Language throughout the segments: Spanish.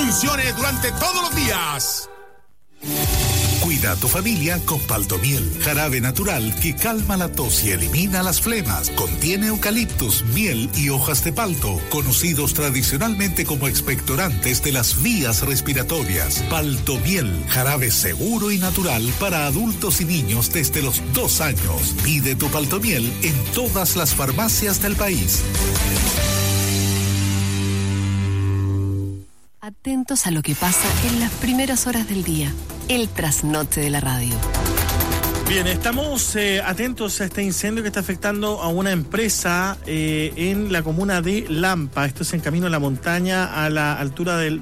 funcione durante todos los días. Cuida a tu familia con Paltomiel, jarabe natural que calma la tos y elimina las flemas. Contiene eucaliptus, miel y hojas de palto, conocidos tradicionalmente como expectorantes de las vías respiratorias. Paltomiel, jarabe seguro y natural para adultos y niños desde los 2 años. Pide tu Paltomiel en todas las farmacias del país. Atentos a lo que pasa en las primeras horas del día. El trasnoche de la radio. Bien, estamos atentos a este incendio que está afectando a una empresa en la comuna de Lampa. Esto es en Camino a la Montaña, a la altura del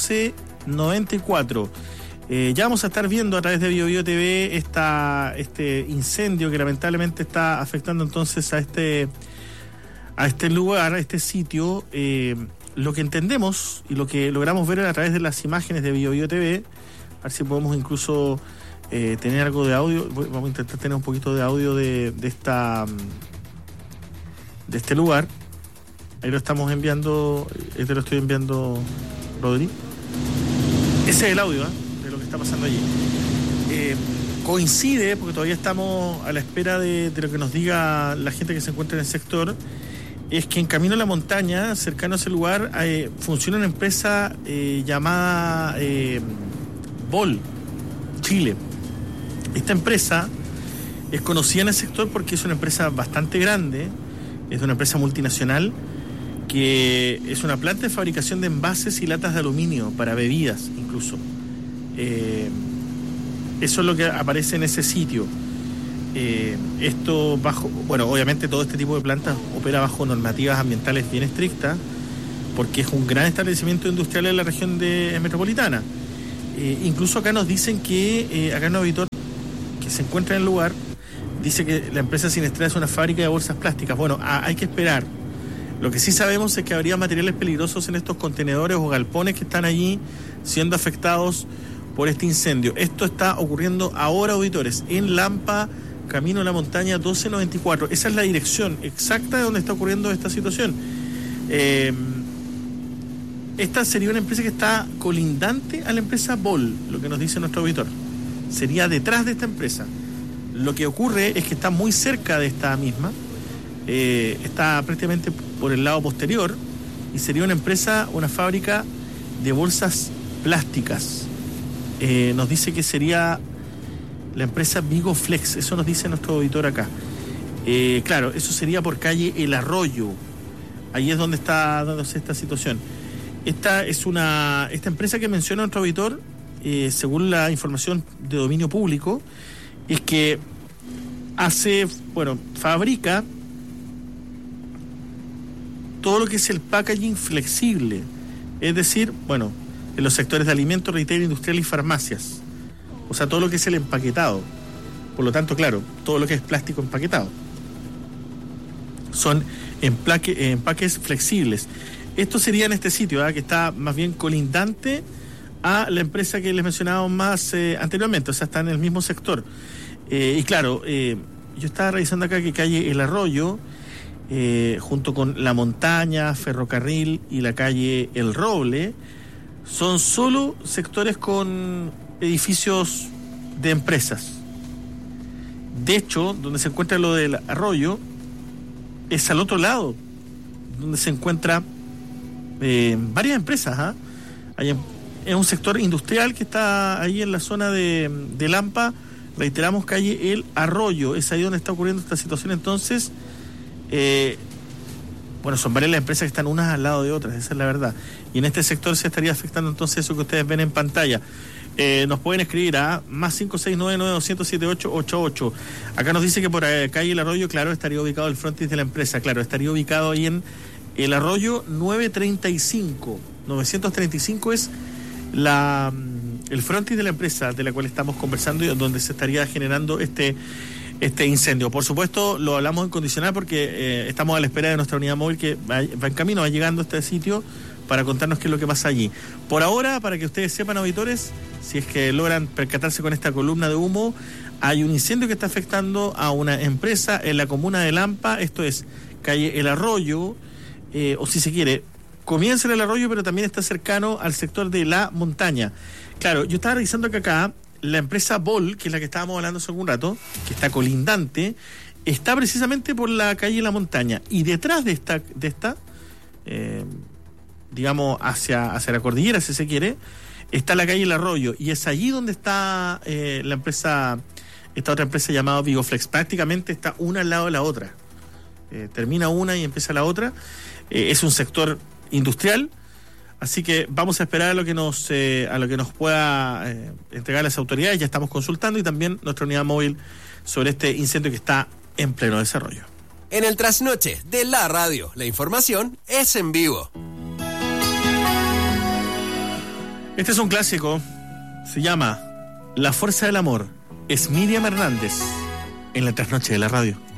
1294. Ya vamos a estar viendo a través de BioBio TV este incendio que lamentablemente está afectando entonces a este lugar, a este sitio. Lo que entendemos y lo que logramos ver a través de las imágenes de BioBio TV, a ver si podemos incluso tener algo de audio. Vamos a intentar tener un poquito de audio de este lugar. Ahí lo estamos enviando, lo estoy enviando, Rodri. Ese es el audio de lo que está pasando allí. Coincide, porque todavía estamos a la espera de lo que nos diga la gente que se encuentra en el sector, es que en Camino a la Montaña, cercano a ese lugar, funciona una empresa llamada Bol Chile. Esta empresa es conocida en el sector porque es una empresa bastante grande, es una empresa multinacional que es una planta de fabricación de envases y latas de aluminio para bebidas incluso. Eso es lo que aparece en ese sitio. Esto obviamente todo este tipo de plantas opera bajo normativas ambientales bien estrictas porque es un gran establecimiento industrial en la región metropolitana. Incluso acá nos dicen que acá un auditor que se encuentra en el lugar dice que la empresa Sinestra es una fábrica de bolsas plásticas. Bueno, hay que esperar. Lo que sí sabemos es que habría materiales peligrosos en estos contenedores o galpones que están allí siendo afectados por este incendio. Esto está ocurriendo ahora, auditores, en Lampa, Camino a la Montaña 1294. Esa es la dirección exacta de donde está ocurriendo esta situación. Esta sería una empresa que está colindante a la empresa Bol, lo que nos dice nuestro auditor. Sería detrás de esta empresa. Lo que ocurre es que está muy cerca de esta misma, está prácticamente por el lado posterior, y sería una empresa, una fábrica de bolsas plásticas. Nos dice que sería la empresa Vigoflex, eso nos dice nuestro auditor acá. Claro, eso sería por calle El Arroyo. Ahí es donde está dándose esta situación. Esta empresa que menciona nuestro auditor, según la información de dominio público, es que fabrica todo lo que es el packaging flexible, es decir, en los sectores de alimentos, retail, industrial y farmacias. O sea, todo lo que es el empaquetado. Por lo tanto, claro, todo lo que es plástico empaquetado. Son empaques flexibles. Esto sería en este sitio, que está más bien colindante a la empresa que les mencionábamos más anteriormente, o sea, está en el mismo sector. Y claro, yo estaba revisando acá que calle El Arroyo, junto con La Montaña, Ferrocarril y la calle El Roble, son solo sectores con edificios de empresas. De hecho, donde se encuentra lo del arroyo es al otro lado, donde se encuentra varias empresas. Es un sector industrial que está ahí en la zona de Lampa. Reiteramos, calle El Arroyo, es ahí donde está ocurriendo esta situación. Entonces, son varias las empresas que están unas al lado de otras, esa es la verdad. Y en este sector se estaría afectando entonces eso que ustedes ven en pantalla. Nos pueden escribir a más 569-900-7888. Acá nos dice que por calle El Arroyo, claro, estaría ubicado el frontis de la empresa. Claro, estaría ubicado ahí en El Arroyo 935. 935 es el frontis de la empresa de la cual estamos conversando y donde se estaría generando este incendio. Por supuesto, lo hablamos en condicional porque estamos a la espera de nuestra unidad móvil que va en camino, va llegando a este sitio para contarnos qué es lo que pasa allí. Por ahora, para que ustedes sepan, auditores, si es que logran percatarse con esta columna de humo, hay un incendio que está afectando a una empresa en la comuna de Lampa, esto es calle El Arroyo, o si se quiere, comienza en el arroyo, pero también está cercano al sector de la montaña. Claro, yo estaba revisando que acá la empresa Bol, que es la que estábamos hablando hace algún rato, que está colindante, está precisamente por la calle La Montaña. Y detrás de esta digamos, hacia la cordillera, si se quiere, está la calle El Arroyo. Y es allí donde está la empresa, esta otra empresa llamada Vigoflex. Prácticamente está una al lado de la otra. Termina una y empieza la otra. Es un sector industrial. Así que vamos a esperar a lo que nos pueda entregar las autoridades. Ya estamos consultando, y también nuestra unidad móvil sobre este incendio que está en pleno desarrollo. En el trasnoche de la radio, la información es en vivo. Este es un clásico. Se llama La Fuerza del Amor. Es Miriam Hernández en el trasnoche de la radio.